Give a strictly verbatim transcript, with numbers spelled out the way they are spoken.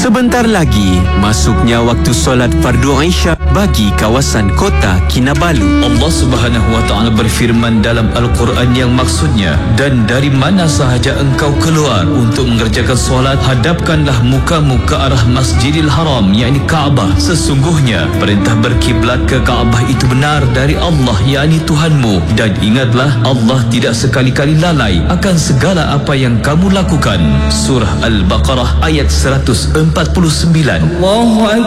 Sebentar lagi, masuknya waktu solat fardu Isya bagi kawasan kota Kinabalu. Allah Subhanahu wa taala berfirman dalam Al-Quran yang maksudnya, dan dari mana sahaja engkau keluar untuk mengerjakan solat, hadapkanlah mukamu ke arah Masjidil Haram, yakni Kaabah. Sesungguhnya perintah berkiblat ke Kaabah itu benar dari Allah, yakni Tuhanmu. Dan ingatlah, Allah tidak sekali-kali lalai akan segala apa yang kamu lakukan. Surah Al-Baqarah ayat seratus empat puluh sembilan.